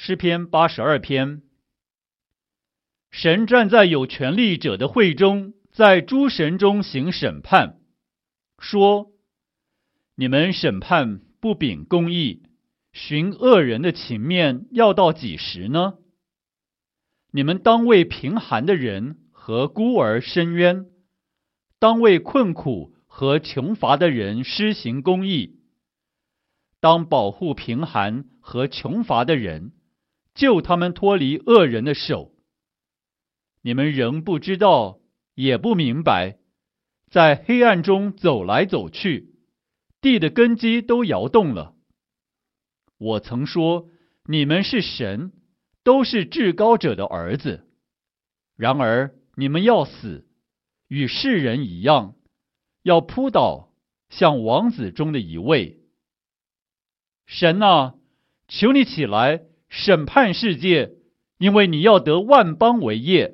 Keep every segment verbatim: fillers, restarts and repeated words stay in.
诗篇八十二篇。神站在有权力者的会中，在诸神中行审判，说：你们审判不秉公义，寻恶人的情面，要到几时呢？你们当为贫寒的人和孤儿伸冤，当为困苦和穷乏的人施行公义，当保护贫寒和穷乏的人，救他们脱离恶人的手。你们仍不知道，也不明白，在黑暗中走来走去，地的根基都摇动了。我曾说，你们是神，都是至高者的儿子。然而你们要死，与世人一样，要扑倒，像王子中的一位。神啊，求你起来，审判世界，因为你要得万邦为业。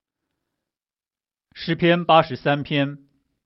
诗篇八十三篇。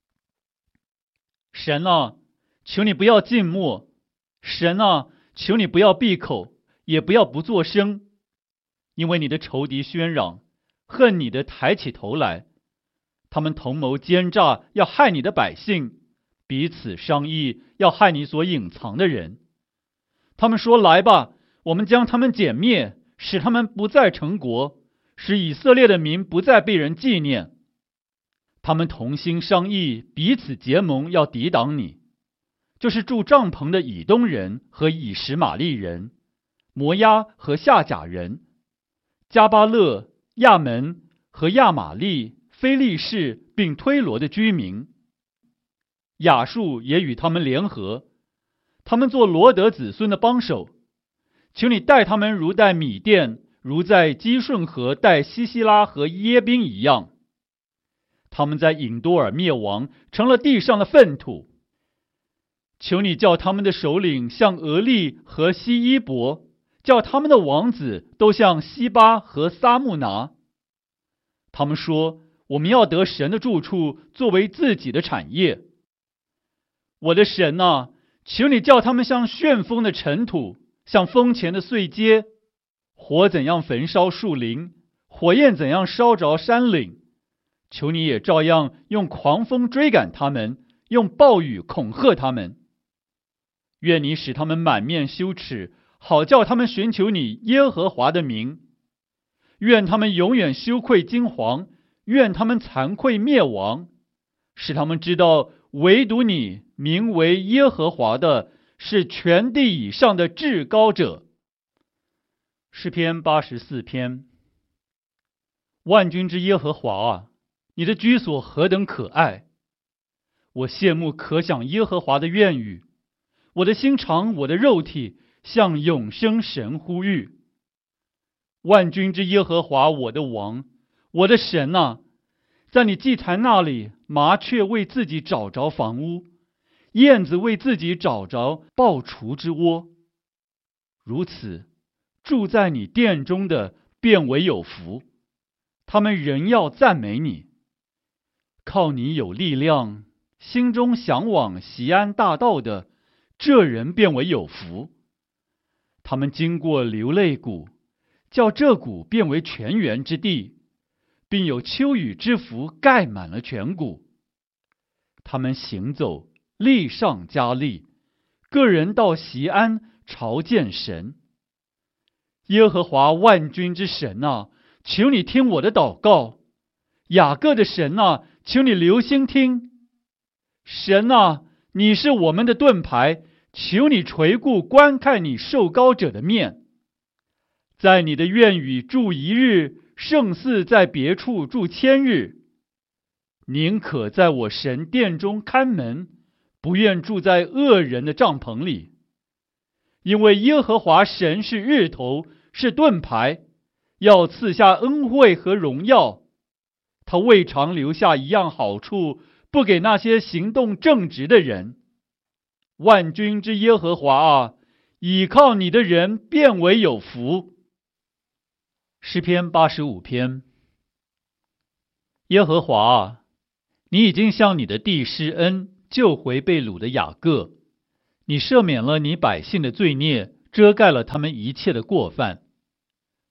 神啊，求你不要静默，神啊，求你不要闭口，也不要不作声，因为你的仇敌喧嚷，恨你的抬起头来，他们同谋奸诈，要害你的百姓，彼此商议，要害你所隐藏的人。他们说：来吧，我们将他们歼灭，使他们不再成国，使以色列的名不再被人纪念。他们同心商议，彼此结盟，要抵挡你，就是住帐篷的以东人和以实玛利人、摩押和夏甲人、加巴勒、亚门和亚玛利、非利士并推罗的居民。亚述也与他们联合，他们做罗德子孙的帮手。求你待他们如待米甸，如在基顺河待西西拉和耶宾一样。他们在隐多尔灭亡，成了地上的粪土。求你叫他们的首领像俄利和西伊伯，叫他们的王子都像西巴和撒木拿。他们说：我们要得神的住处，作为自己的产业。我的神啊，求你叫他们像旋风的尘土，像风前的碎秸。火怎样焚烧树林，火焰怎样烧着山岭，求你也照样用狂风追赶他们，用暴雨恐吓他们。愿你使他们满面羞耻，好叫他们寻求你耶和华的名。愿他们永远羞愧惊惶，愿他们惭愧灭亡，使他们知道唯独你名为耶和华的是全地以上的至高者。诗篇八十四篇。万军之耶和华啊，你的居所何等可爱！我羡慕可想耶和华的愿语，我的心肠，我的肉体向永生神呼吁。万军之耶和华，我的王，我的神啊，在你祭坛那里，麻雀为自己找着房屋，燕子为自己找着抱雏之窝。如此，住在你殿中的便为有福，他们仍要赞美你。靠你有力量，心中向往锡安大道的，这人便为有福。他们经过流泪谷，叫这谷变为泉源之地，并有秋雨之福盖满了全谷。他们行走，力上加力，个人到锡安朝见神。耶和华万军之神啊，求你听我的祷告。雅各的神啊，求你留心听。神啊，你是我们的盾牌，求你垂顾观看你受膏者的面。在你的院宇住一日，胜似在别处住千日。宁可在我神殿中看门，不愿住在恶人的帐篷里。因为耶和华神是日头，是盾牌，要赐下恩惠和荣耀。他未尝留下一样好处，不给那些行动正直的人。万军之耶和华啊，倚靠你的人便为有福。诗篇八十五篇。耶和华啊，你已经向你的地施恩，救回被掳的雅各。你赦免了你百姓的罪孽，遮盖了他们一切的过犯。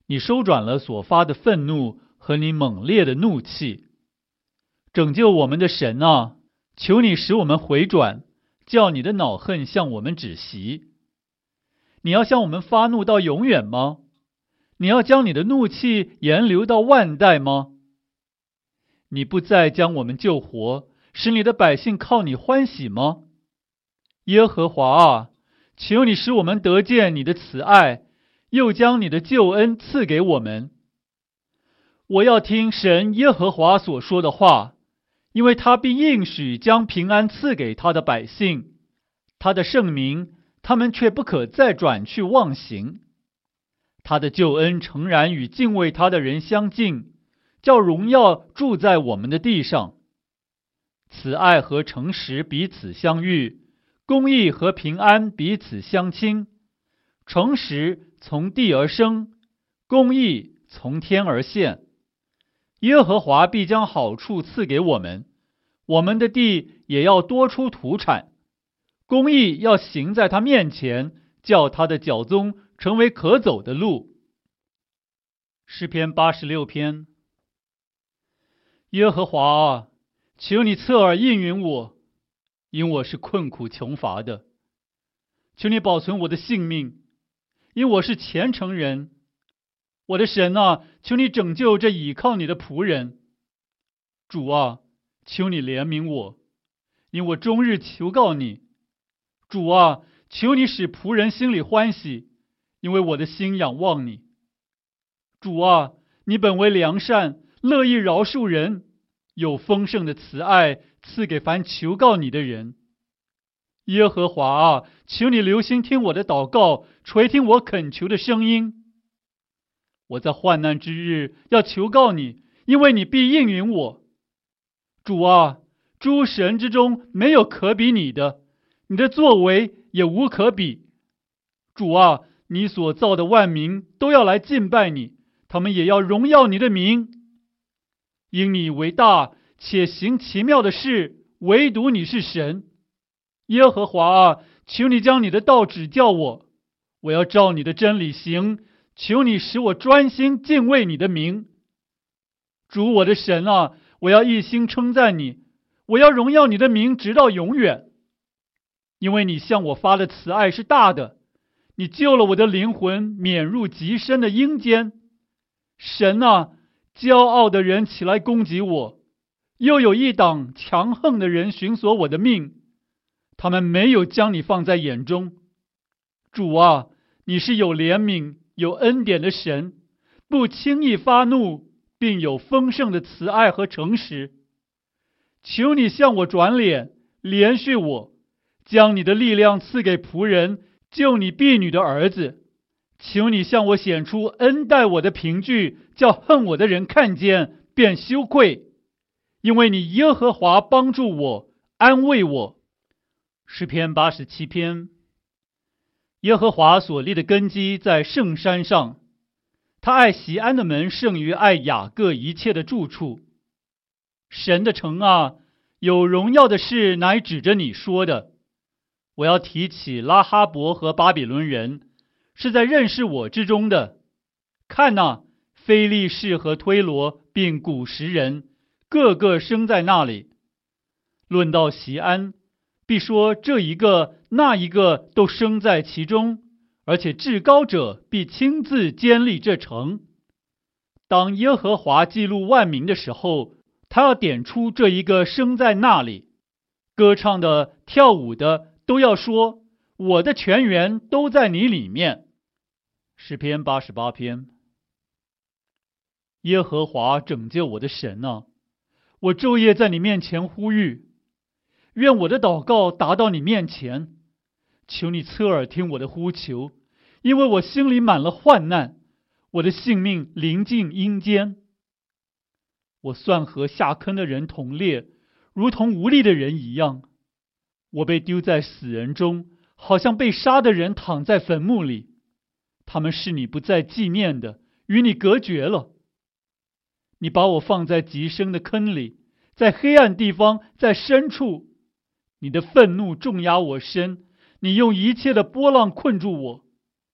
你收转了所发的愤怒和你猛烈的怒气。拯救我们的神啊，求你使我们回转，叫你的恼恨向我们止息。你要向我们发怒到永远吗？你要将你的怒气延留到万代吗？你不再将我们救活，使你的百姓靠你欢喜吗？耶和华啊，求你使我们得见你的慈爱，又将你的救恩赐给我们。我要听神耶和华所说的话，因为他必应许将平安赐给他的百姓，他的圣名，他们却不可再转去妄行。他的救恩诚然与敬畏他的人相近，叫荣耀住在我们的地上。慈爱和诚实彼此相遇，公义和平安彼此相亲。诚实从地而生，公义从天而现。耶和华必将好处赐给我们，我们的地也要多出土产。公义要行在他面前，叫他的脚踪成为可走的路。诗篇八十六篇。耶和华啊，求你侧耳应允我，因我是困苦穷乏的。求你保存我的性命，因我是虔诚人。我的神啊，求你拯救这倚靠你的仆人。主啊，求你怜悯我，因我终日求告你。主啊，求你使仆人心里欢喜，因为我的心仰望你。主啊，你本为良善，乐意饶恕人，有丰盛的慈爱赐给凡求告你的人。耶和华啊，求你留心听我的祷告，垂听我恳求的声音。我在患难之日要求告你，因为你必应允我。主啊，诸神之中没有可比你的，你的作为也无可比。主啊，你所造的万民都要来敬拜你，他们也要荣耀你的名。因你为大，且行奇妙的事，唯独你是神。耶和华啊，求你将你的道指教我，我要照你的真理行。求你使我专心敬畏你的名。主我的神啊，我要一心称赞你，我要荣耀你的名直到永远。因为你向我发的慈爱是大的，你救了我的灵魂免入极深的阴间。神啊，骄傲的人起来攻击我，又有一党强横的人寻索我的命，他们没有将你放在眼中。主啊，你是有怜悯有恩典的神，不轻易发怒，并有丰盛的慈爱和诚实。求你向我转脸，怜恤我，将你的力量赐给仆人，救你婢女的儿子。求你向我显出恩待我的凭据，叫恨我的人看见便羞愧。因为你耶和华帮助我，安慰我。诗篇八十七篇。耶和华所立的根基在圣山上，他爱锡安的门胜于爱雅各一切的住处。神的城啊，有荣耀的事乃指着你说的。我要提起拉哈伯和巴比伦人，是在认识我之中的。看哪，非利士和推罗并古时人，个个生在那里。论到锡安，必说这一个那一个都生在其中，而且至高者必亲自坚立这城。当耶和华记录万民的时候，他要点出这一个生在那里。歌唱的跳舞的都要说，我的泉源都在你里面。诗篇八十八篇。耶和华拯救我的神啊，我昼夜在你面前呼吁，愿我的祷告达到你面前。求你侧耳听我的呼求，因为我心里满了患难，我的性命临近阴间。我算和下坑的人同列，如同无力的人一样。我被丢在死人中，好像被杀的人躺在坟墓里。他们是你不再纪念的，与你隔绝了。你把我放在极深的坑里，在黑暗地方，在深处。你的愤怒重压我身，你用一切的波浪困住我。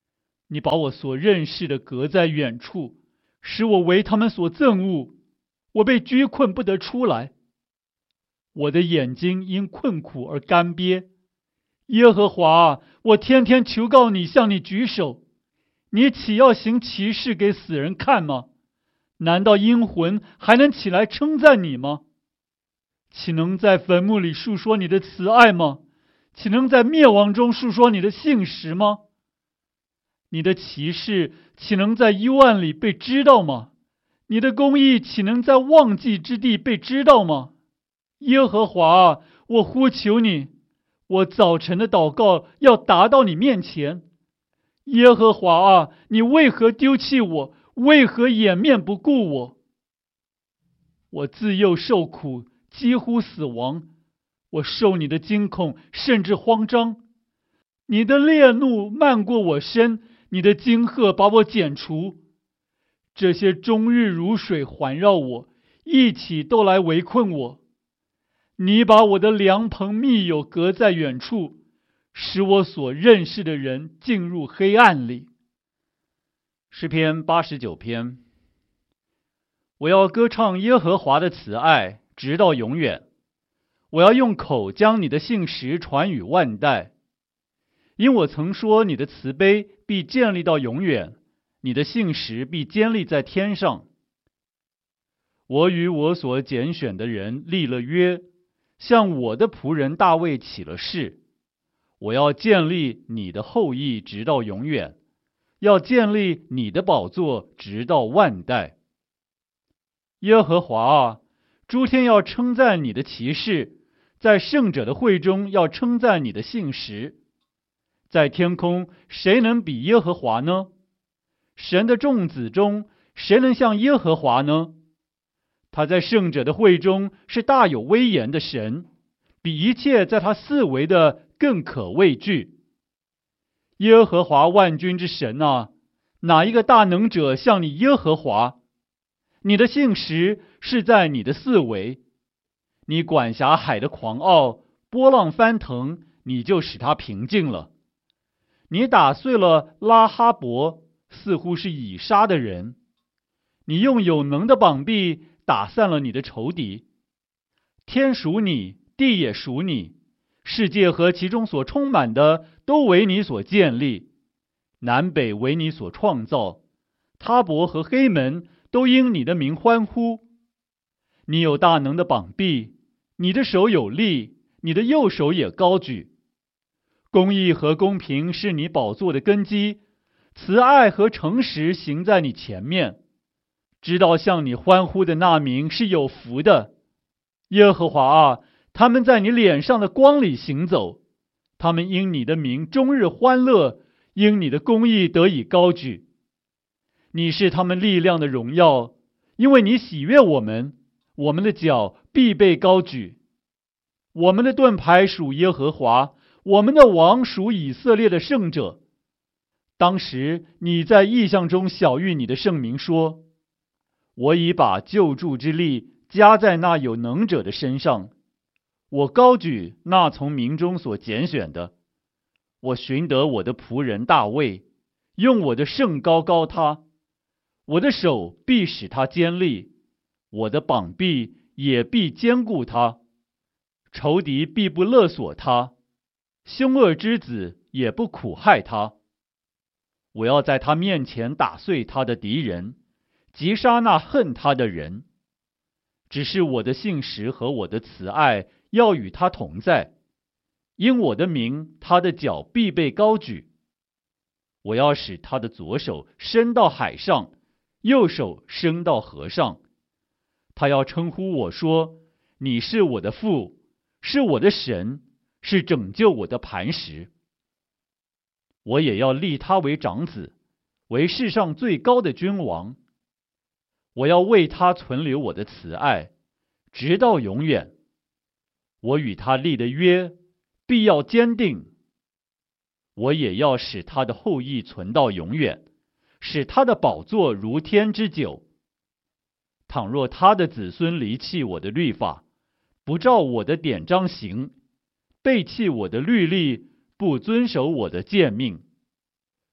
你把我所认识的隔在远处，使我为他们所憎恶，我被拘困不得出来。我的眼睛因困苦而干瘪。耶和华，我天天求告你，向你举手。你岂要行奇事给死人看吗？难道阴魂还能起来称赞你吗？岂能在坟墓里述说你的慈爱吗？岂能在灭亡中述说你的信实吗？你的奇事岂能在幽暗里被知道吗？你的公义岂能在忘记之地被知道吗？耶和华，我呼求你，我早晨的祷告要达到你面前。耶和华啊，你为何丢弃我？为何掩面不顾我？我自幼受苦，几乎死亡。我受你的惊恐，甚至慌张。你的烈怒漫过我身，你的惊吓把我剪除。这些终日如水环绕我，一起都来围困我。你把我的良朋密友隔在远处，使我所认识的人进入黑暗里。诗篇八十九篇。我要歌唱耶和华的慈爱，直到永远。我要用口将你的信实传与万代。因我曾说，你的慈悲必建立到永远，你的信实必坚立在天上。我与我所拣选的人立了约，向我的仆人大卫起了誓。我要建立你的后裔直到永远，要建立你的宝座直到万代。耶和华啊，诸天要称赞你的奇事，在圣者的会中要称赞你的信实。在天空，谁能比耶和华呢？神的众子中，谁能像耶和华呢？他在圣者的会中是大有威严的神，比一切在他四围的更可畏惧。耶和华万军之神啊，哪一个大能者像你耶和华？你的信实是在你的四围，你管辖海的狂傲，波浪翻腾，你就使它平静了。你打碎了拉哈伯，似乎是以杀的人。你用有能的膀臂打散了你的仇敌。天属你，地也属你，世界和其中所充满的都为你所建立，南北为你所创造。他伯和黑门都因你的名欢呼。你有大能的膀臂，你的手有力，你的右手也高举。公义和公平是你宝座的根基，慈爱和诚实行在你前面。知道向你欢呼的那名是有福的。耶和华啊，他们在你脸上的光里行走，他们因你的名终日欢乐，因你的公义得以高举。你是他们力量的荣耀，因为你喜悦我们，我们的脚必被高举。我们的盾牌属耶和华，我们的王属以色列的圣者。当时你在异象中晓谕你的圣民说：我已把救助之力加在那有能者的身上，我高举那从民中所拣选的。我寻得我的仆人大卫，用我的圣膏膏他。我的手必使他坚立，我的膀臂也必坚固他。仇敌必不勒索他，凶恶之子也不苦害他。我要在他面前打碎他的敌人，击杀那恨他的人。只是我的信实和我的慈爱要与他同在，因我的名，他的脚必被高举。我要使他的左手伸到海上，右手伸到河上。他要称呼我说：你是我的父，是我的神，是拯救我的磐石。我也要立他为长子，为世上最高的君王。我要为他存留我的慈爱，直到永远。我与他立的约必要坚定。我也要使他的后裔存到永远，使他的宝座如天之久。倘若他的子孙离弃我的律法，不照我的典章行，背弃我的律例，不遵守我的诫命，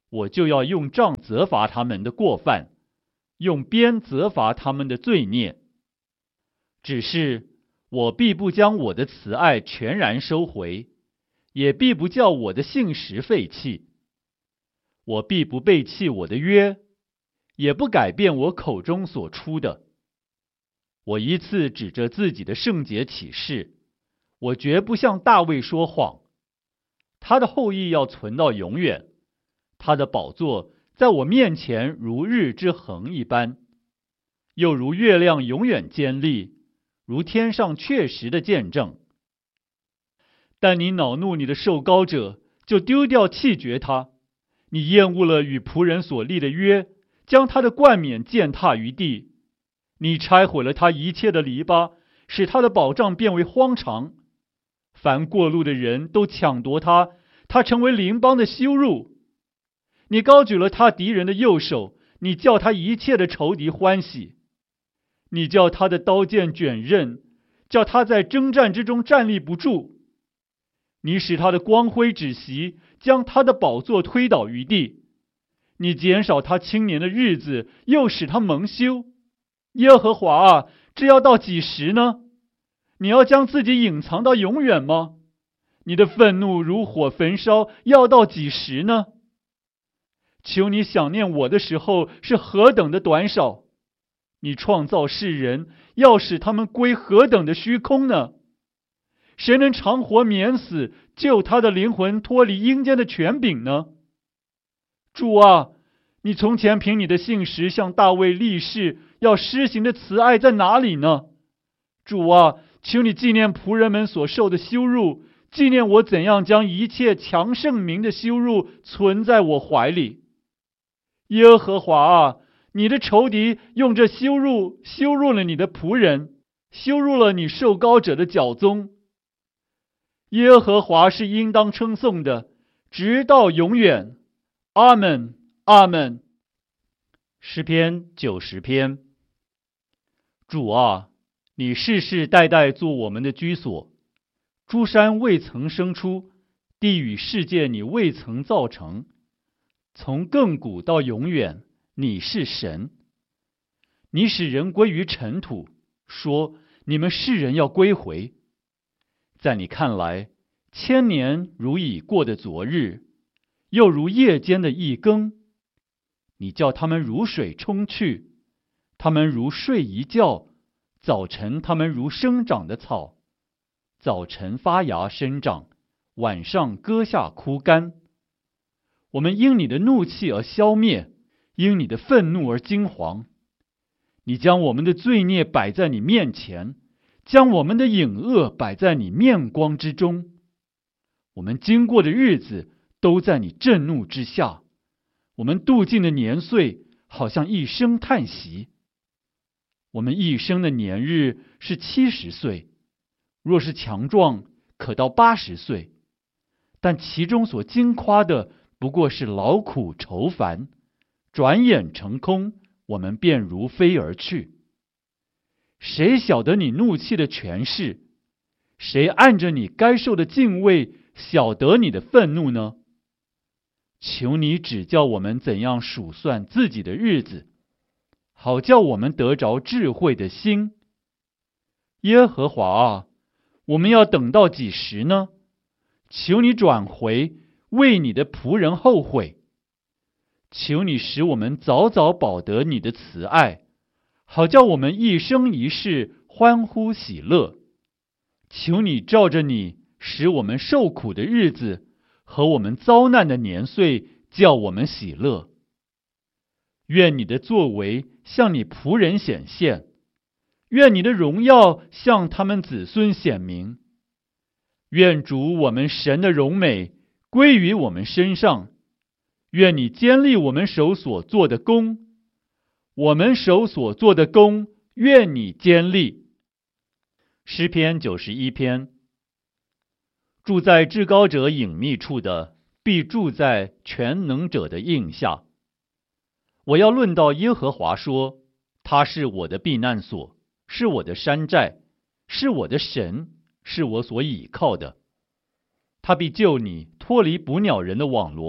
我就要用杖责罚他们的过犯，用鞭责罚他们的罪孽。只是我必不将我的慈爱全然收回，也必不叫我的信实废弃。我必不背弃我的约，也不改变我口中所出的。我一次指着自己的圣洁起誓，我绝不向大卫说谎。他的后裔要存到永远，他的宝座在我面前如日之恒一般，又如月亮永远坚立，如天上确实的见证。但你恼怒你的受膏者，就丢掉弃绝他。你厌恶了与仆人所立的约，将他的冠冕践踏于地。你拆毁了他一切的篱笆，使他的保障变为荒场。凡过路的人都抢夺他，他成为邻邦的羞辱。你高举了他敌人的右手，你叫他一切的仇敌欢喜。你叫他的刀剑卷刃，叫他在征战之中站立不住。你使他的光辉止息，将他的宝座推倒于地。你减少他青年的日子，又使他蒙羞。耶和华啊，这要到几时呢？你要将自己隐藏到永远吗？你的愤怒如火焚烧，要到几时呢？求你想念我的时候是何等的短少！你创造世人，要使他们归何等的虚空呢？谁能长活免死，救他的灵魂脱离阴间的权柄呢？主啊，你从前凭你的信实向大卫立誓要施行的慈爱在哪里呢？主啊，求你纪念仆人们所受的羞辱，纪念我怎样将一切强盛民的羞辱存在我怀里。耶和华啊，你的仇敌用这羞辱羞辱了你的仆人，羞辱了你受膏者的脚踪。耶和华是应当称颂的，直到永远。阿们，阿们。诗篇九十篇。主啊，你世世代代做我们的居所，诸山未曾生出，地与世界你未曾造成。从亘古到永远，你是神。你使人归于尘土，说你们世人要归回。在你看来，千年如已过的昨日，又如夜间的一更。你叫他们如水冲去，他们如睡一觉，早晨他们如生长的草，早晨发芽生长，晚上割下枯干。我们因你的怒气而消灭，因你的愤怒而惊惶。你将我们的罪孽摆在你面前，将我们的隐恶摆在你面光之中。我们经过的日子都在你震怒之下，我们度尽的年岁好像一声叹息。我们一生的年日是七十岁，若是强壮，可到八十岁，但其中所经夸的不过是劳苦愁烦，转眼成空，我们便如飞而去。谁晓得你怒气的权势？谁按着你该受的敬畏晓得你的愤怒呢？求你指教我们怎样数算自己的日子，好叫我们得着智慧的心。耶和华啊，我们要等到几时呢？求你转回，为你的仆人后悔。求你使我们早早饱得你的慈爱，好叫我们一生一世欢呼喜乐。求你照着你使我们受苦的日子和我们遭难的年岁，叫我们喜乐。愿你的作为向你仆人显现，愿你的荣耀向他们子孙显明。愿主我们神的荣美归于我们身上，愿你坚立我们手所做的工，我们手所做的工，愿你坚立。诗篇九十一篇。住在至高者隐秘处的，必住在全能者的荫下。我要论到耶和华说，他是我的避难所，是我的山寨，是我的神，是我所倚靠的。他必救你脱离捕鸟人的网罗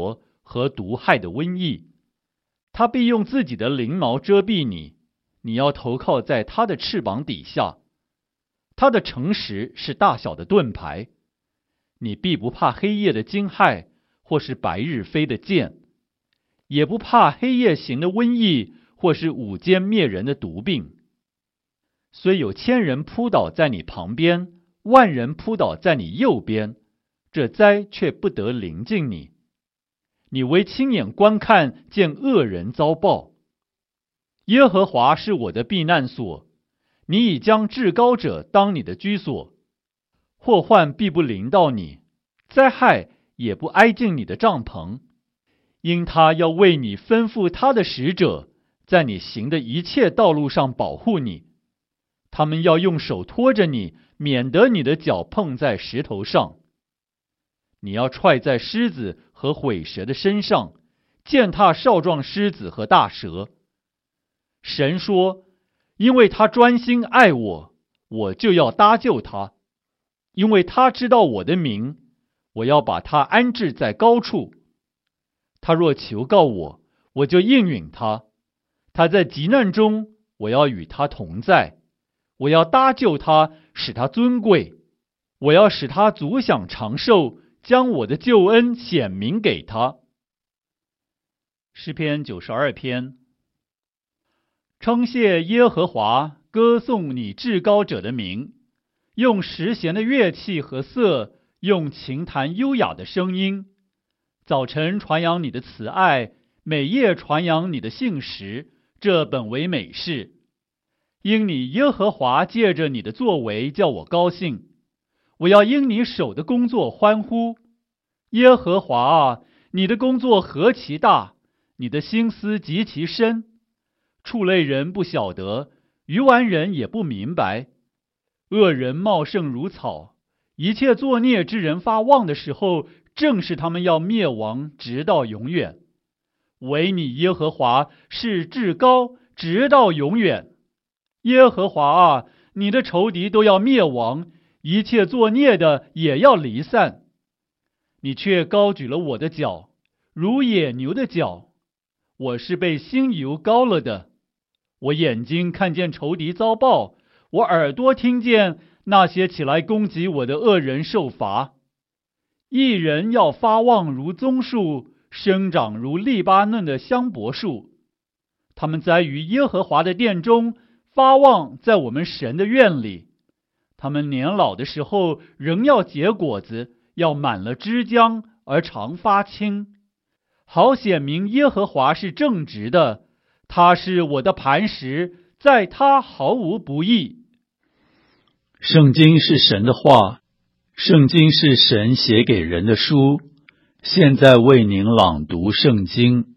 和毒害的瘟疫。他必用自己的翎毛遮蔽你，你要投靠在他的翅膀底下。他的诚实是大小的盾牌，你必不怕黑夜的惊骇，或是白日飞的箭，也不怕黑夜行的瘟疫，或是午间灭人的毒病。虽有千人扑倒在你旁边，万人扑倒在你右边，这灾却不得临近你。你唯亲眼观看，见恶人遭报。耶和华是我的避难所，你已将至高者当你的居所。祸患必不临到你，灾害也不挨近你的帐篷，因他要为你吩咐他的使者，在你行的一切道路上保护你。他们要用手托着你，免得你的脚碰在石头上。你要踹在狮子和毁蛇的身上，践踏少壮狮子和大蛇。神说，因为他专心爱我，我就要搭救他。因为他知道我的名，我要把他安置在高处。他若求告我，我就应允他。他在急难中，我要与他同在。我要搭救他，使他尊贵。我要使他足享长寿，将我的救恩显明给他。诗篇九十二篇。称谢耶和华，歌颂你至高者的名，用十弦的乐器和瑟，用琴弹优雅的声音。早晨传扬你的慈爱，每夜传扬你的信实，这本为美事。因你耶和华借着你的作为叫我高兴，我要因你手的工作欢呼。耶和华啊，你的工作何其大，你的心思极其深。畜类人不晓得，愚顽人也不明白。恶人茂盛如草，一切作孽之人发旺的时候，正是他们要灭亡，直到永远。唯你耶和华是至高，直到永远。耶和华啊，你的仇敌都要灭亡，一切作孽的也要离散。你却高举了我的脚，如野牛的脚。我是被新油膏了的。我眼睛看见仇敌遭报，我耳朵听见那些起来攻击我的恶人受罚。一人要发旺如棕树，生长如利巴嫩的香柏树。他们栽于耶和华的殿中，发旺在我们神的院里。他们年老的时候仍要结果子，要满了枝浆而常发青。好显明耶和华是正直的，他是我的磐石，在他毫无不义。 圣经是神的话，圣经是神写给人的书。现在为您朗读圣经。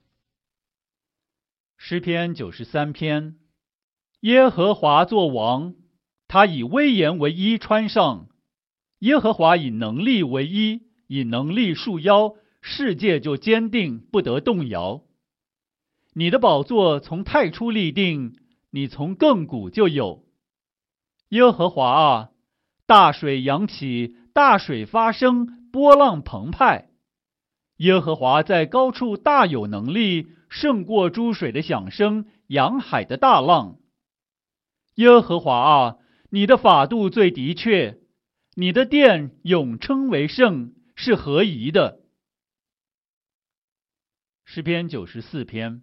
诗篇九十三篇。耶和华作王，他以威严为衣穿上。耶和华以能力为衣，以能力束腰，世界就坚定，不得动摇。你的宝座从太初立定，你从亘古就有。耶和华啊，大水扬起，大水发生，波浪澎湃。耶和华在高处大有能力，胜过诸水的响声，洋海的大浪。耶和华啊，你的法度最的确，你的殿永称为圣，是合宜的。诗篇九十四篇。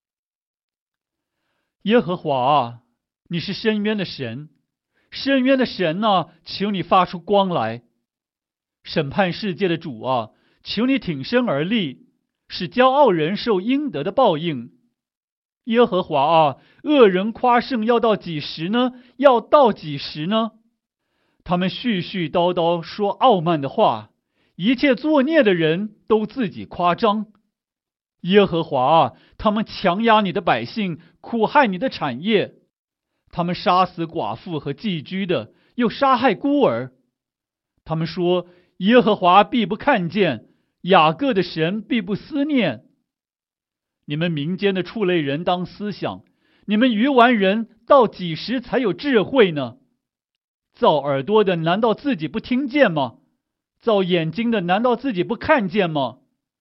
耶和华啊，你是深渊的神，深渊的神啊，求你发出光来。审判世界的主啊，求你挺身而立，使骄傲人受应得的报应。耶和华啊，恶人夸胜要到几时呢？要到几时呢？他们絮絮叨叨说傲慢的话，一切作孽的人都自己夸张。耶和华啊，他们强压你的百姓，苦害你的产业。他们杀死寡妇和寄居的，又杀害孤儿。他们说，耶和华必不看见，雅各的神必不思念。你们民间的畜类人当思想，你们愚顽人到几时才有智慧呢？造耳朵的难道自己不听见吗？造眼睛的难道自己不看见吗？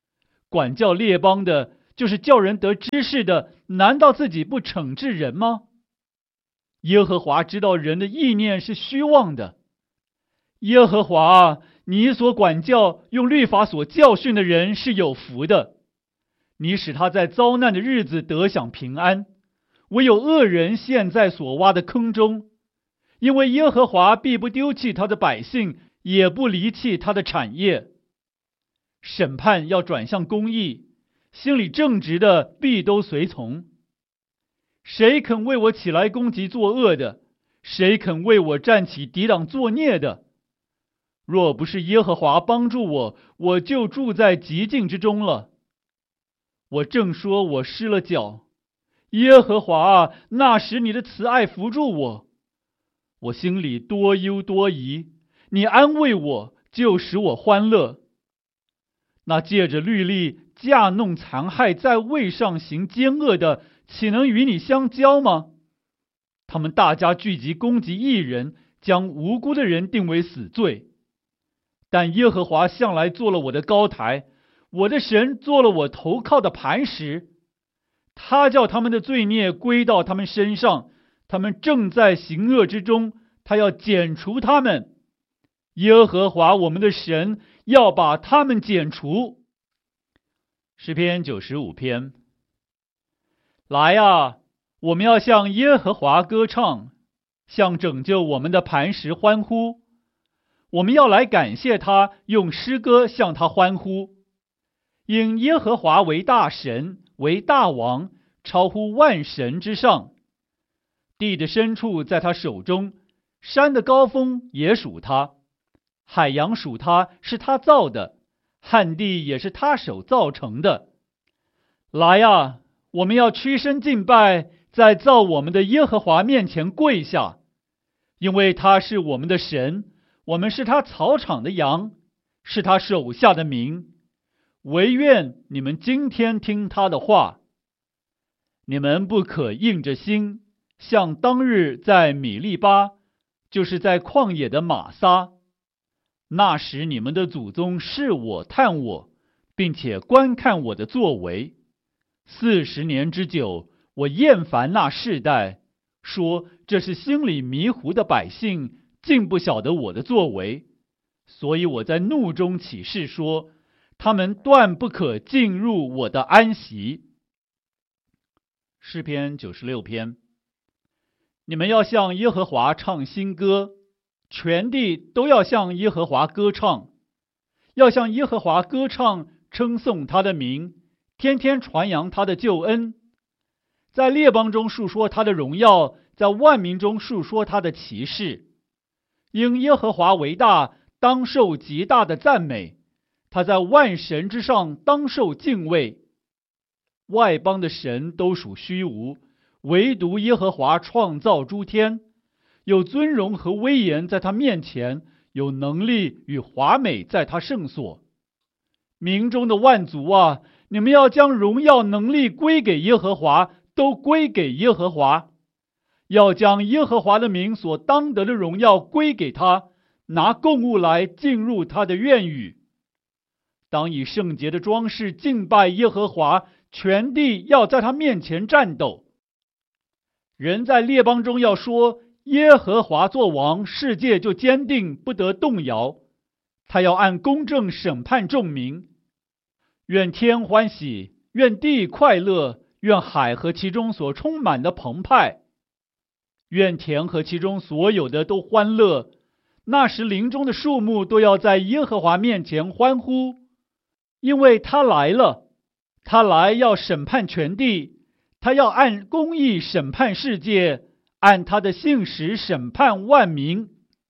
管教列邦的，就是叫人得知识的，难道自己不惩治人吗？耶和华知道人的意念是虚妄的。耶和华啊，你所管教、用律法所教训的人是有福的。你使他在遭难的日子得享平安，唯有恶人陷在所挖的坑中。因为耶和华必不丢弃他的百姓，也不离弃他的产业。审判要转向公义，心里正直的必都随从。谁肯为我起来攻击作恶的？谁肯为我站起抵挡作孽的？若不是耶和华帮助我，我就住在极境之中了。我正说我失了脚，耶和华啊，那时你的慈爱扶助我。我心里多忧多疑，你安慰我，就使我欢乐。那借着律例架弄残害，在位上行奸恶的，岂能与你相交吗？他们大家聚集攻击义人，将无辜的人定为死罪。但耶和华向来做了我的高台，我的神做了我投靠的磐石。他叫他们的罪孽归到他们身上，他们正在行恶之中，他要剪除他们。耶和华我们的神要把他们剪除。诗篇九十五篇。来啊，我们要向耶和华歌唱，向拯救我们的磐石欢呼。我们要来感谢他，用诗歌向他欢呼。因耶和华为大神，为大王，超乎万神之上。地的深处在他手中，山的高峰也属他，海洋属他，是他造的，旱地也是他手造成的。来啊，我们要屈身敬拜，在造我们的耶和华面前跪下，因为他是我们的神，我们是他草场的羊，是他手下的民。惟愿你们今天听他的话。你们不可硬着心，像当日在米利巴，就是在旷野的玛撒。那时你们的祖宗试我探我，并且观看我的作为。四十年之久，我厌烦那世代，说这是心里迷糊的百姓，竟不晓得我的作为。所以我在怒中起誓说，他们断不可进入我的安息。诗篇九十六篇。你们要向耶和华唱新歌，全地都要向耶和华歌唱，要向耶和华歌唱，称颂他的名，天天传扬他的救恩，在列邦中述说他的荣耀，在万民中述说他的奇事。因耶和华为大，当受极大的赞美，他在万神之上，当受敬畏。外邦的神都属虚无，唯独耶和华创造诸天，有尊荣和威严在他面前，有能力与华美在他圣所。民中的万族啊，你们要将荣耀能力归给耶和华，都归给耶和华。要将耶和华的名所当得的荣耀归给他，拿供物来进入他的院宇。当以圣洁的装饰敬拜耶和华，全地要在他面前战斗。人在列邦中要说，耶和华作王，世界就坚定，不得动摇。他要按公正审判众民。愿天欢喜，愿地快乐，愿海和其中所充满的澎湃，愿田和其中所有的都欢乐。那时林中的树木都要在耶和华面前欢呼，因为他来了。他来要审判全地，他要按公义审判世界，按他的信实审判万民。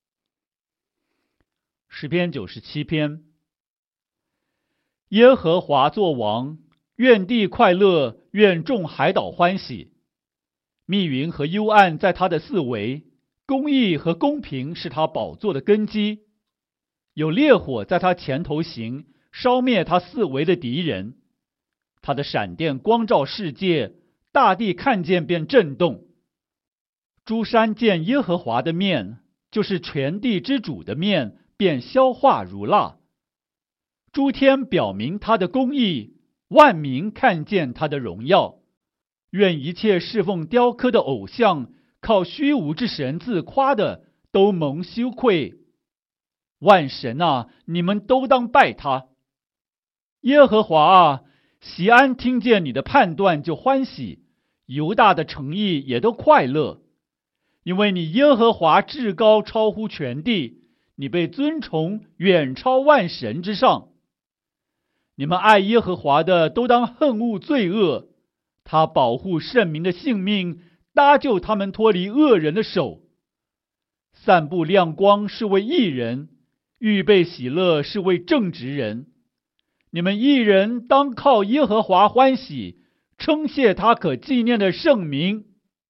诗篇九十七篇。耶和华作王，愿地快乐，愿众海岛欢喜。密云和幽暗在他的四围，公义和公平是他宝座的根基。有烈火在他前头行，烧灭他四围的敌人。他的闪电光照世界，大地看见便震动。诸山见耶和华的面，就是全地之主的面，便消化如蜡。诸天表明他的公义， 万民看见他的荣耀。愿一切侍奉雕刻的偶像，靠虚无之神自夸的，都蒙羞愧。万神啊，你们都当拜他。耶和华啊，锡安听见你的判断就欢喜，犹大的诚意也都快乐。因为你耶和华至高，超乎全地，你被尊崇，远超万神之上。你们爱耶和华的，都当恨恶罪恶。他保护圣民的性命，搭救他们脱离恶人的手。散布亮光是为义人，预备喜乐是为正直人。你们义人当靠耶和华欢喜，称谢他可纪念的圣名。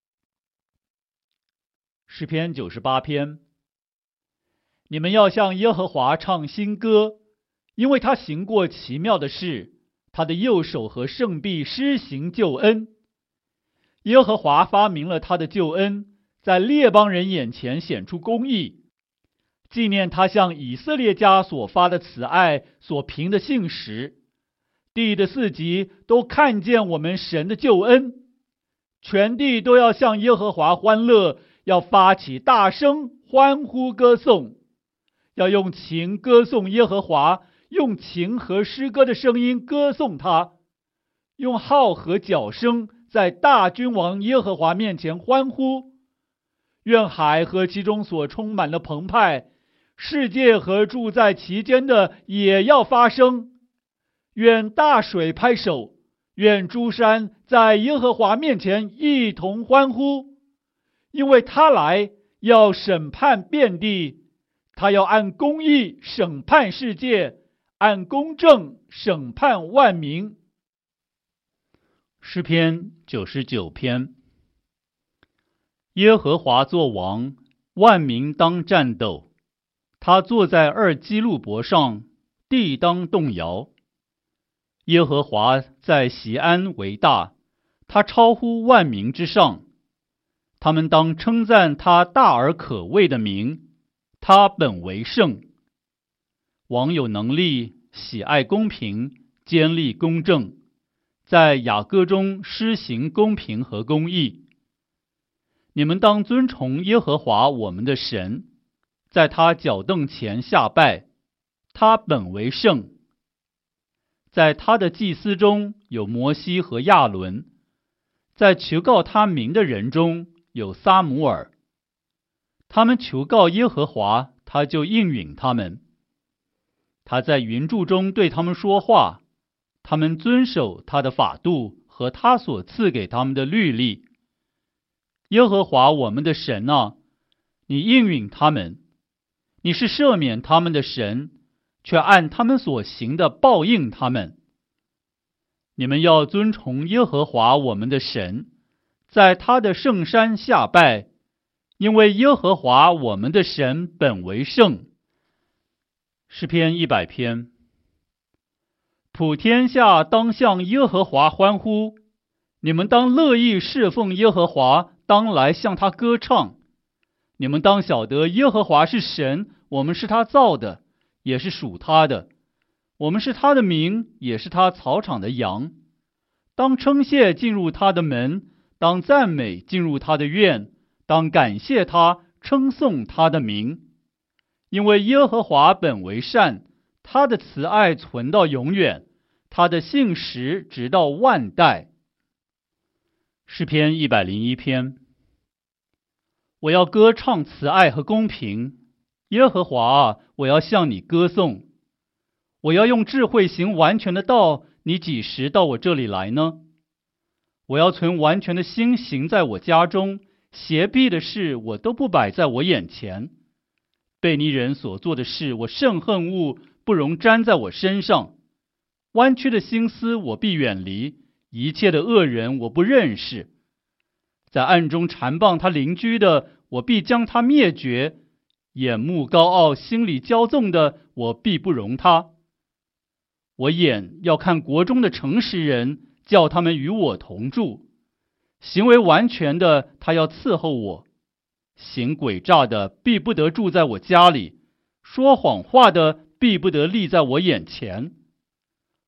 诗篇九十八篇。你们要向耶和华唱新歌，因为他行过奇妙的事，他的右手和圣臂施行救恩。耶和华发明了他的救恩，在列邦人眼前显出公义，纪念他向以色列家所发的慈爱，所凭的信实。地的四极都看见我们神的救恩，全地都要向耶和华欢乐，要发起大声欢呼歌颂，要用琴歌颂耶和华，用琴和诗歌的声音歌颂他，用号和角声在大君王耶和华面前欢呼。愿海和其中所充满的澎湃，世界和住在其间的也要发声。愿大水拍手，愿诸山在耶和华面前一同欢呼，因为他来要审判遍地，他要按公义审判世界，按公正审判万民。 诗篇九十九篇。耶和华作王，万民当战斗。他坐在二基路伯上，地当动摇。耶和华在锡安为大，他超乎万民之上。他们当称赞他大而可畏的名，他本为圣。王有能力，喜爱公平，坚立公正，在雅各中施行公平和公义。你们当尊崇耶和华我们的神，在他脚凳前下拜，他本为圣。在他的祭司中有摩西和亚伦，在求告他名的人中有撒母耳。他们求告耶和华，他就应允他们。他在云柱中对他们说话，他们遵守他的法度和他所赐给他们的律例。耶和华我们的神啊，你应允他们，你是赦免他们的神，却按他们所行的报应他们。你们要尊崇耶和华我们的神，在他的圣山下拜，因为耶和华我们的神本为圣。诗篇一百篇。普天下当向耶和华欢呼，你们当乐意侍奉耶和华，当来向他歌唱。你们当晓得耶和华是神，我们是他造的，也是属他的。我们是他的民，也是他草场的羊。当称谢进入他的门，当赞美进入他的院，当感谢他，称颂他的名。因为耶和华本为善，他的慈爱存到永远，他的信实直到万代。诗篇一百零一篇。我要歌唱慈爱和公平，耶和华啊，我要向你歌颂。我要用智慧行完全的道，你几时到我这里来呢？我要存完全的心行在我家中，邪僻的事我都不摆在我眼前。悖逆人所做的事，我甚恨恶，不容沾在我身上。弯曲的心思我必远离，一切的恶人我不认识。在暗中缠棒他邻居的，我必将他灭绝；眼目高傲、心里骄纵的，我必不容他。我眼要看国中的诚实人，叫他们与我同住。行为完全的，他要伺候我；行诡诈的，必不得住在我家里；说谎话的，必不得立在我眼前。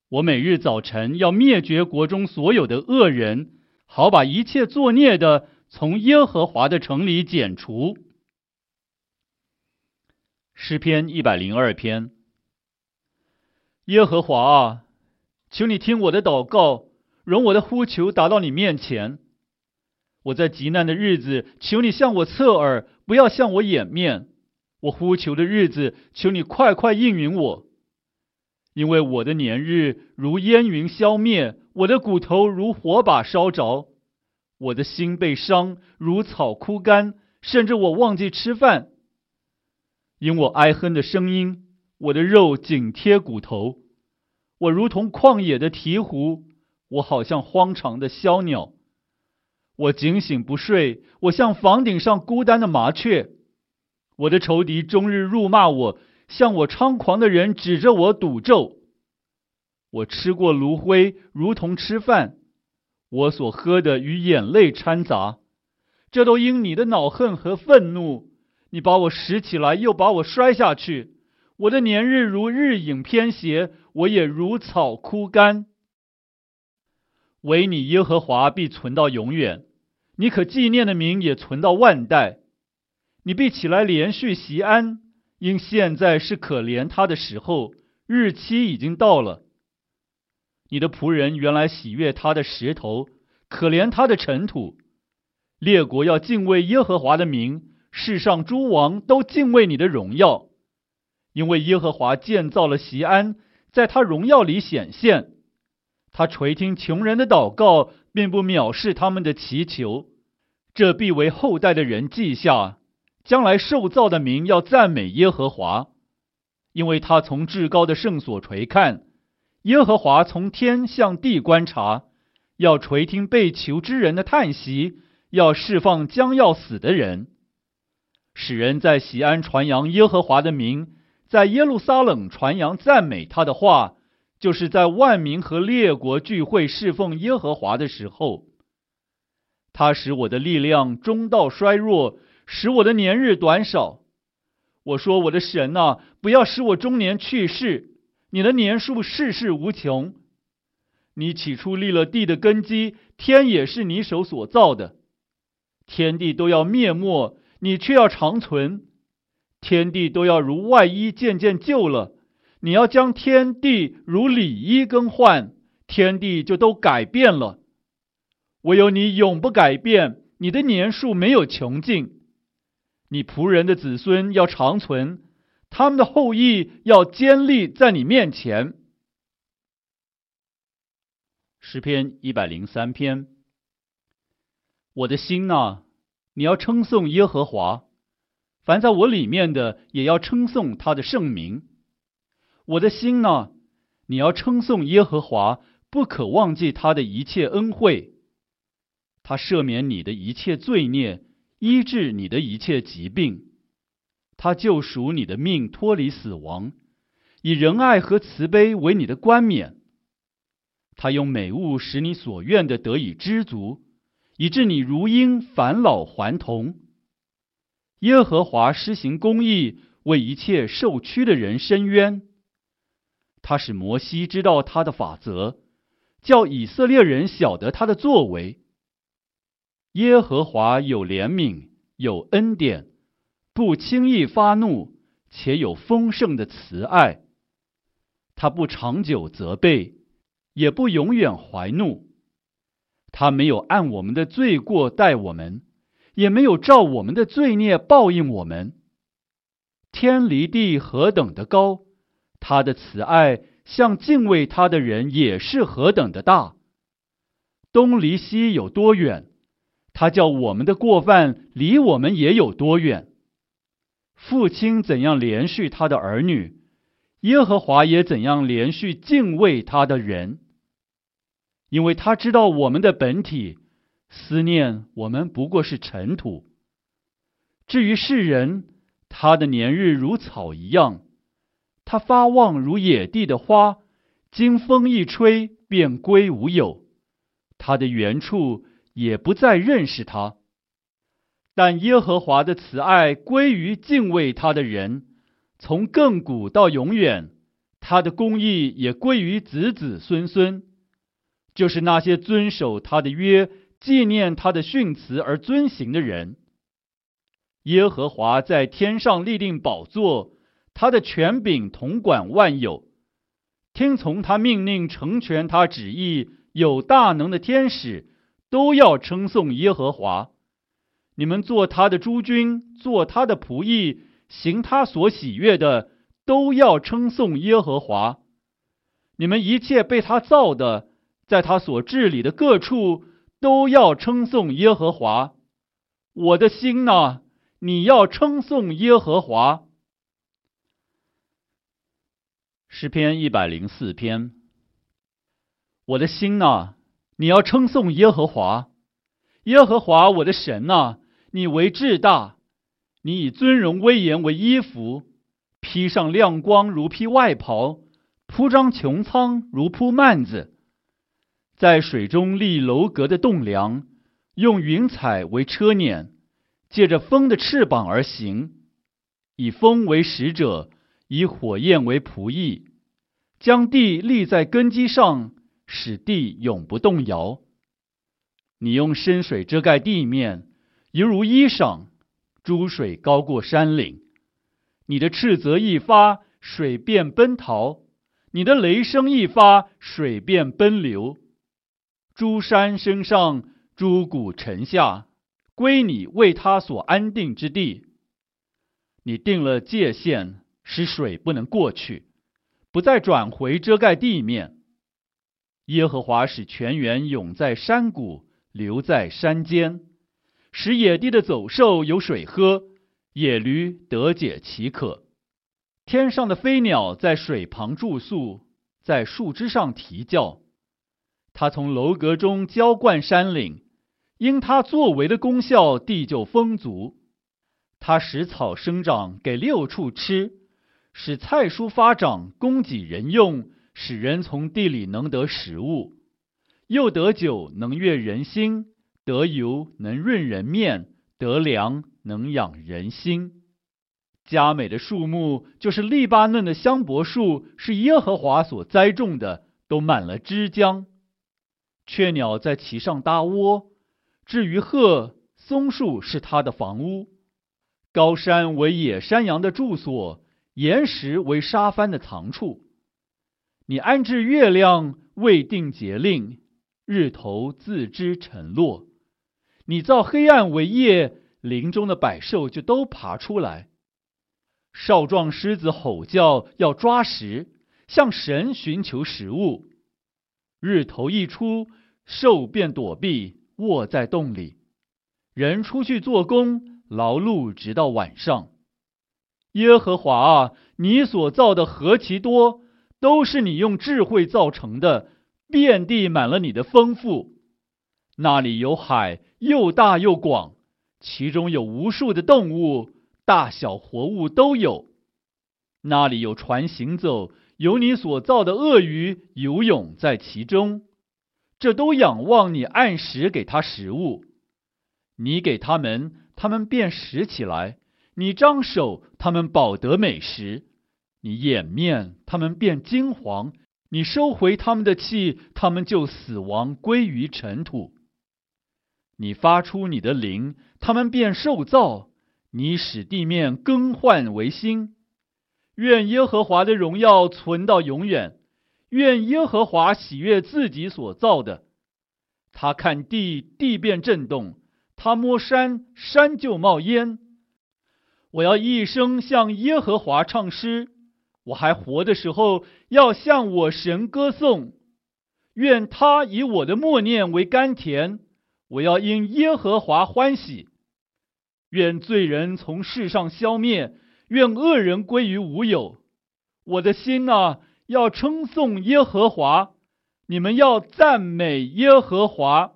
我每日早晨要灭绝国中所有的恶人，好把一切作孽的从耶和华的城里剪除。 诗篇一百零二篇。耶和华啊，求你听我的祷告，容我的呼求达到你面前。我在极难的日子，求你向我侧耳，不要向我掩面。我呼求的日子，求你快快应允我。因为我的年日如烟云消灭，我的骨头如火把烧着，我的心被伤，如草枯干，甚至我忘记吃饭。因我哀哼的声音，我的肉紧贴骨头，我如同旷野的鹈鹕，我好像荒场的枭鸟。我警醒不睡，我像房顶上孤单的麻雀。我的仇敌终日辱骂我，向我猖狂的人指着我赌咒。我吃过炉灰，如同吃饭，我所喝的与眼泪掺杂，这都因你的恼恨和愤怒。你把我拾起来，又把我摔下去。我的年日如日影偏斜，我也如草枯干。唯你耶和华必存到永远，你可纪念的名也存到万代。你必起来连续锡安，因现在是可怜他的时候，日期已经到了。你的仆人原来喜悦他的石头，可怜他的尘土。列国要敬畏耶和华的名，世上诸王都敬畏你的荣耀。因为耶和华建造了锡安，在他荣耀里显现。他垂听穷人的祷告，并不藐视他们的祈求。这必为后代的人记下，将来受造的民要赞美耶和华。因为他从至高的圣所垂看，耶和华从天向地观察，要垂听被囚之人的叹息，要释放将要死的人，使人在锡安传扬耶和华的名，在耶路撒冷传扬赞美他的话，就是在万民和列国聚会侍奉耶和华的时候。他使我的力量中道衰弱，使我的年日短少。我说，我的神啊，不要使我中年去世，你的年数世世无穷。你起初立了地的根基，天也是你手所造的。天地都要灭没，你却要长存。天地都要如外衣渐渐旧了，你要将天地如里衣更换，天地就都改变了。唯有你永不改变，你的年数没有穷尽。你仆人的子孙要长存，他们的后裔要坚立在你面前。诗篇一百零三篇。我的心啊，你要称颂耶和华，凡在我里面的也要称颂他的圣名。我的心啊，你要称颂耶和华，不可忘记他的一切恩惠。他赦免你的一切罪孽，医治你的一切疾病。他救赎你的命脱离死亡，以仁爱和慈悲为你的冠冕。他用美物使你所愿的得以知足，以致你如鹰返老还童。耶和华施行公义，为一切受屈的人伸冤。他使摩西知道他的法则，叫以色列人晓得他的作为。耶和华有怜悯，有恩典，不轻易发怒，且有丰盛的慈爱。他不长久责备，也不永远怀怒。他没有按我们的罪过待我们，也没有照我们的罪孽报应我们。天离地何等的高，他的慈爱向敬畏他的人也是何等的大。东离西有多远，他叫我们的过犯离我们也有多远。父亲怎样连续他的儿女，耶和华也怎样连续敬畏他的人。因为他知道我们的本体，思念我们不过是尘土。至于世人，他的年日如草一样，他发旺如野地的花，经风一吹便归无有，他的原处也不再认识他。但耶和华的慈爱归于敬畏他的人，从亘古到永远， 他的公义也归于子子孙孙，就是那些遵守他的约、纪念他的训词而遵行的人。耶和华在天上立定宝座，他的权柄统管万有。听从他命令、成全他旨意、有大能的天使，都要称颂耶和华。你们做他的诸军，做他的仆役，行他所喜悦的，都要称颂耶和华。你们一切被他造的，在他所治理的各处，都要称颂耶和华。我的心哪，你要称颂耶和华。诗篇一百零四篇。我的心哪，你要称颂耶和华。耶和华我的神哪，你为至大，你以尊荣威严为衣服，披上亮光如披外袍，铺张穹苍如铺幔子。在水中立楼阁的栋梁，用云彩为车辇，借着风的翅膀而行，以风为使者，以火焰为仆役，将地立在根基上，使地永不动摇。你用深水遮盖地面，犹如衣裳，诸水高过山岭。你的斥责一发，水便奔逃；你的雷声一发，水便奔流。诸山升上，诸谷沉下，归你为他所安定之地。你定了界限，使水不能过去，不再转回遮盖地面。耶和华使泉源涌在山谷，流在山间，使野地的走兽有水喝，野驴得解其渴。天上的飞鸟在水旁住宿，在树枝上啼叫。他从楼阁中浇灌山岭，因他作为的功效，地就丰足。他使草生长给六畜吃，使菜蔬发长供给人用，使人从地里能得食物。又得酒能悦人心，得油能润人面，得粮能养人心。佳美的树木就是利巴嫩的香柏树，是耶和华所栽种的，都满了枝浆。雀鸟在其上搭窝，至于鹤，松树是它的房屋。高山为野山羊的住所，岩石为沙帆的藏处。你安置月亮，未定节令，日头自知晨落。你造黑暗为夜，林中的百兽就都爬出来。少壮狮子吼叫，要抓食，向神寻求食物。日头一出，兽便躲避，卧在洞里。人出去做工，劳碌直到晚上。耶和华啊，你所造的何其多，都是你用智慧造成的，遍地满了你的丰富。那里有海，又大又广，其中有无数的动物，大小活物都有。那里有船行走，有你所造的鳄鱼游泳在其中。这都仰望你按时给它食物。你给他们，他们便拾起来；你张手，他们饱得美食；你掩面，他们便惊惶；你收回他们的气，他们就死亡，归于尘土。你发出你的灵，他们便受造；你使地面更换为新。愿耶和华的荣耀存到永远，愿耶和华喜悦自己所造的。他看地，地便震动；他摸山，山就冒烟。我要一生向耶和华唱诗，我还活的时候，要向我神歌颂。愿他以我的默念为甘甜，我要因耶和华欢喜。愿罪人从世上消灭，愿恶人归于无有。我的心啊，要称颂耶和华，你们要赞美耶和华。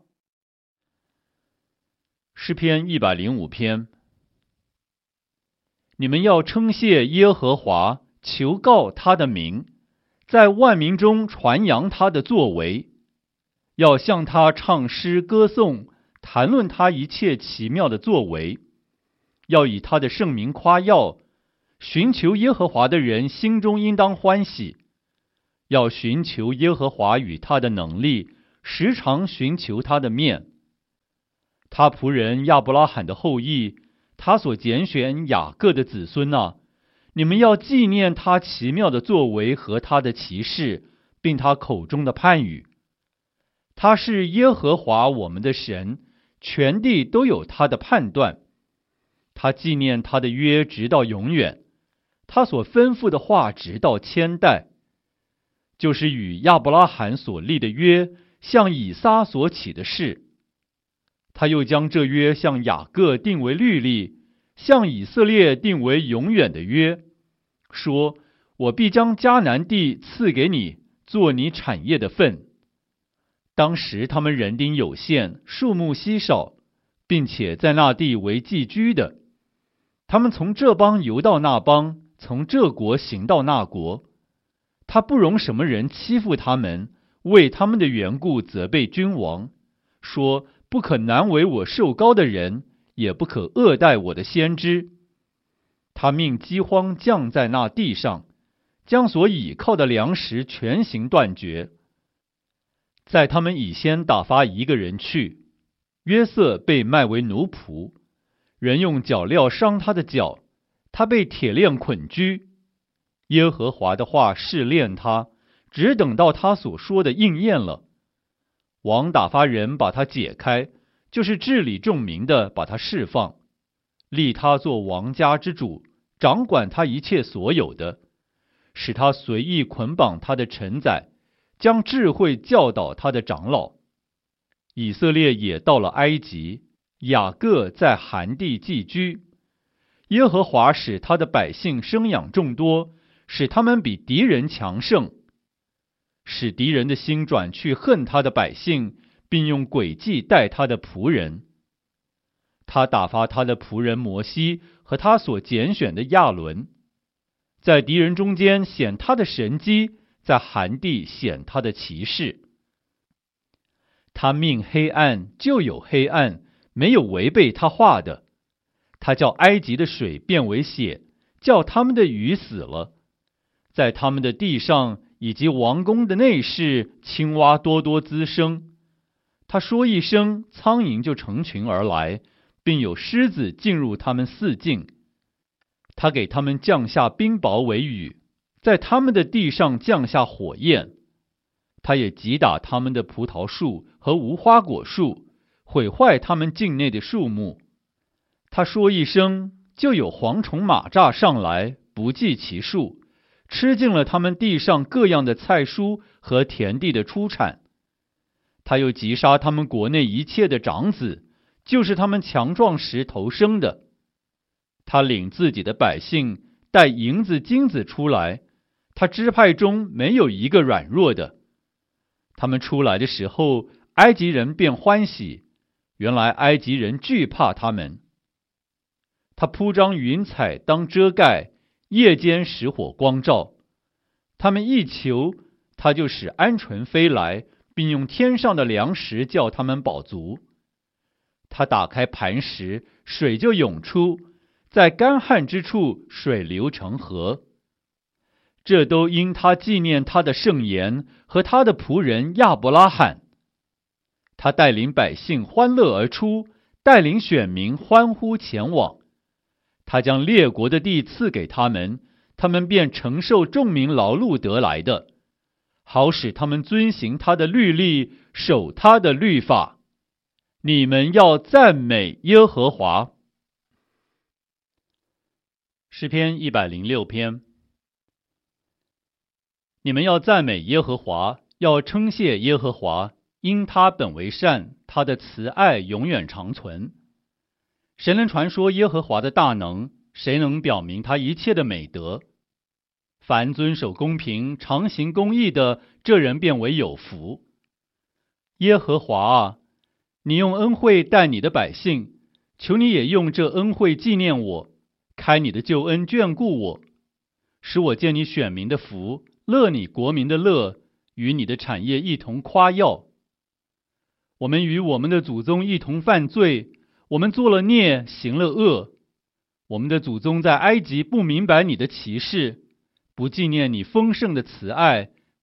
诗篇一百零五篇。你们要称谢耶和华，求告他的名，在万民中传扬他的作为，要向他唱诗歌颂，谈论他一切奇妙的作为，要以他的圣名夸耀。寻求耶和华的人心中应当欢喜， 要寻求耶和华与他的能力，时常寻求他的面。他仆人亚伯拉罕的后裔，他所拣选雅各的子孙啊，你们要纪念他奇妙的作为和他的奇事，并他口中的判语。他是耶和华我们的神，全地都有他的判断。他纪念他的约直到永远，他所吩咐的话直到千代，就是与亚伯拉罕所立的约，向以撒所起的誓。他又将这约向雅各定为律例，向以色列定为永远的约，说：我必将迦南地赐给你，做你产业的份。当时他们人丁有限，数目稀少，并且在那地为寄居的。他们从这邦游到那邦，从这国行到那国。他不容什么人欺负他们，为他们的缘故责备君王，说：不可难为我受膏的人，也不可恶待我的先知。他命饥荒降在那地上，将所倚靠的粮食全行断绝。在他们以先打发一个人去，约瑟被卖为奴仆，人用脚镣伤他的脚，他被铁链捆拘。耶和华的话试炼他，只等到他所说的应验了。王打发人把他解开，就是治理众民的，把他释放，立他做王家之主，掌管他一切所有的，使他随意捆绑他的臣宰，将智慧教导他的长老。以色列也到了埃及，雅各在含地寄居。耶和华使他的百姓生养众多，使他们比敌人强盛，使敌人的心转去恨他的百姓，并用诡计待他的仆人。他打发他的仆人摩西和他所拣选的亚伦，在敌人中间显他的神迹，在含地显他的奇事。他命黑暗，就有黑暗，没有违背他话的。他叫埃及的水变为血，叫他们的鱼死了。在他们的地上以及王宫的内室，青蛙多多滋生。他说一声，苍蝇就成群而来，并有狮子进入他们四境。他给他们降下冰雹为雨，在他们的地上降下火焰。他也击打他们的葡萄树和无花果树，毁坏他们境内的树木。他说一声，就有蝗虫蚂蚱上来，不计其数，吃尽了他们地上各样的菜蔬和田地的出产。他又击杀他们国内一切的长子，就是他们强壮时头生的。他领自己的百姓带银子金子出来，他支派中没有一个软弱的。他们出来的时候，埃及人便欢喜，原来埃及人惧怕他们。他铺张云彩当遮盖，夜间使火光照。他们一求，他就使鹌鹑飞来，并用天上的粮食叫他们饱足。他打开磐石，水就涌出，在干旱之处水流成河。这都因他纪念他的圣言和他的仆人亚伯拉罕。他带领百姓欢乐而出，带领选民欢呼前往。他将列国的地赐给他们，他们便承受众民劳碌得来的，好使他们遵行他的律例，守他的律法。你们要赞美耶和华。诗篇一百零六篇。你们要赞美耶和华，要称谢耶和华，因他本为善，他的慈爱永远长存。谁能传说耶和华的大能？谁能表明他一切的美德？凡遵守公平、常行公义的，这人便为有福。耶和华啊，你用恩惠待你的百姓，求你也用这恩惠纪念我，开你的救恩眷顾我，使我见你选民的福，乐你国民的乐，与你的产业一同夸耀。我们与我们的祖宗一同犯罪，我们做了孽，行了恶。我们的祖宗在埃及不明白你的奇事，不纪念你丰盛的慈爱，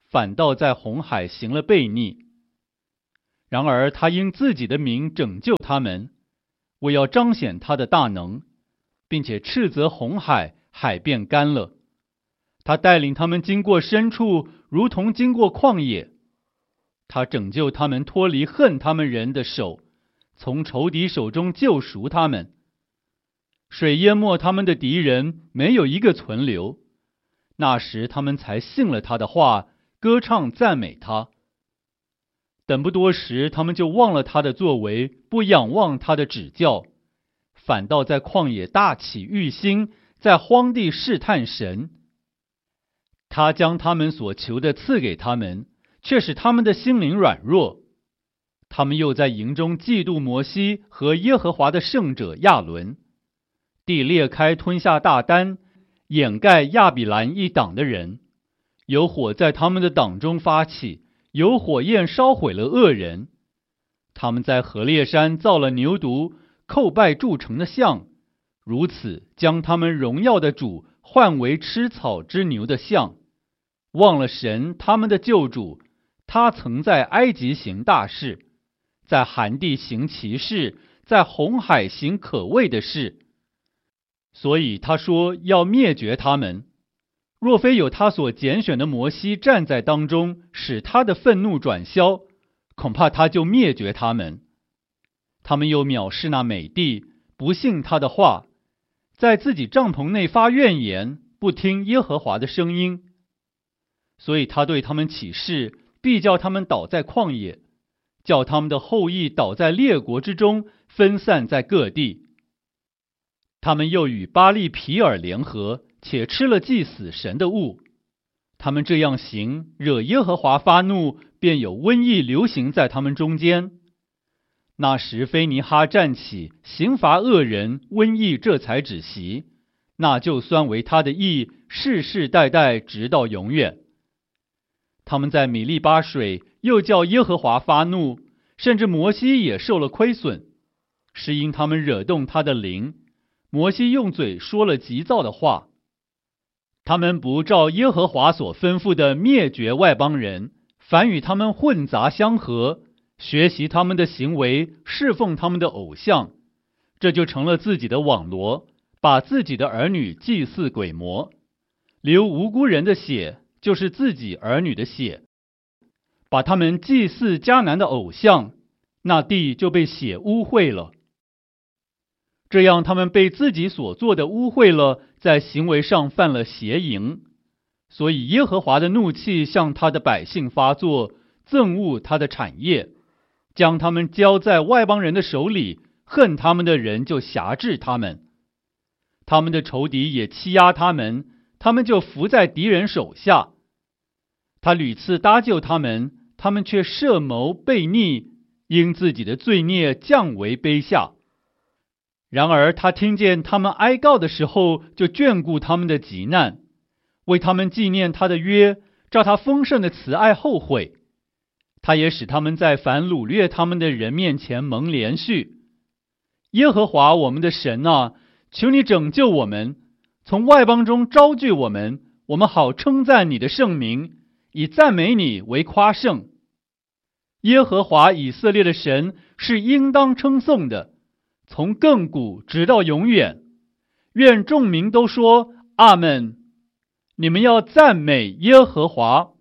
反倒在红海行了悖逆。然而他因自己的名拯救他们，为要彰显他的大能，并且斥责红海，海变干了。他带领他们经过深处，如同经过旷野。他拯救他们脱离恨他们人的手，从仇敌手中救赎他们。水淹没他们的敌人，没有一个存留。那时他们才信了他的话，歌唱赞美他。等不多时，他们就忘了他的作为，不仰望他的指教，反倒在旷野大起欲心，在荒地试探神。他将他们所求的赐给他们，却使他们的心灵软弱。他们又在营中嫉妒摩西和耶和华的圣者亚伦。地裂开，吞下大丹，掩盖亚比兰一党的人。有火在他们的党中发起，有火焰烧毁了恶人。他们在何烈山造了牛犊，叩拜铸成的像，如此将他们荣耀的主换为吃草之牛的像，忘了神他们的救主。他曾在埃及行大事，在寒地行奇事，在红海行可畏的事。所以他说要灭绝他们。若非有他所拣选的摩西站在当中，使他的愤怒转消，恐怕他就灭绝他们。他们又藐视那美地，不信他的话，在自己帐篷内发怨言，不听耶和华的声音。所以他对他们起誓，必叫他们倒在旷野，叫他们的后裔倒在列国之中，分散在各地。他们又与巴利皮尔联合，且吃了祭死神的物。他们这样行，惹耶和华发怒，便有瘟疫流行在他们中间。那时菲尼哈站起，刑罚恶人，瘟疫这才止息。那就算为他的义，世世代代直到永远。他们在米利巴水，又叫耶和华发怒，甚至摩西也受了亏损，是因他们惹动他的灵。摩西用嘴说了急躁的话。他们不照耶和华所吩咐的灭绝外邦人，反与他们混杂相合，学习他们的行为，侍奉他们的偶像，这就成了自己的网罗，把自己的儿女祭祀鬼魔，流无辜人的血，就是自己儿女的血，把他们祭祀迦南的偶像，那地就被血污秽了。这样他们被自己所做的污秽了，在行为上犯了邪淫。所以耶和华的怒气向他的百姓发作，憎恶他的产业，将他们交在外邦人的手里，恨他们的人就辖制他们。他们的仇敌也欺压他们，他们就伏在敌人手下。他屡次搭救他们，他们却设谋悖逆，因自己的罪孽降为卑下。然而他听见他们哀告的时候，就眷顾他们的急难，为他们纪念他的约，照他丰盛的慈爱后悔。他也使他们在凡掳掠他们的人面前蒙连续。耶和华我们的神啊，求你拯救我们，从外邦中招聚我们，我们好称赞你的圣名，以赞美你为夸胜。耶和华以色列的神是应当称颂的，从亘古直到永远。愿众民都说阿们。你们要赞美耶和华。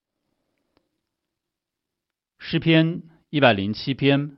诗篇一百零七篇。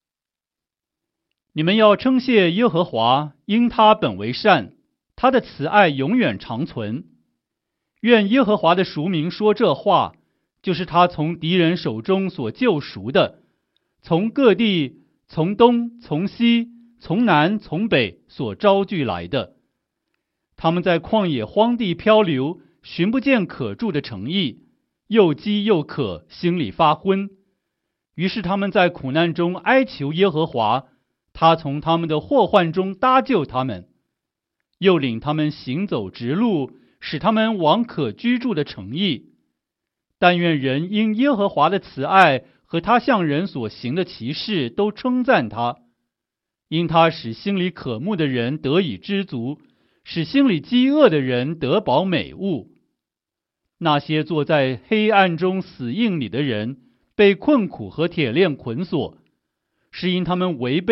你们要称谢耶和华，因他本为善，他的慈爱永远长存。愿耶和华的赎民说这话，就是他从敌人手中所救赎的，从各地，从东，从西，从南，从北所招聚来的。他们在旷野荒地漂流，寻不见可住的城邑，又饥又渴，心里发昏。于是他们在苦难中哀求耶和华，他从他们的祸患中搭救他们，又领他们行走直路，使他们往可居住的城邑。但愿人因耶和华的慈爱和他向人所行的奇事都称赞他，因他使心里渴慕的人得以知足，使心里饥饿的人得饱美物。 那些坐在黑暗中死荫里的人被困苦和铁链捆锁，是因他们违背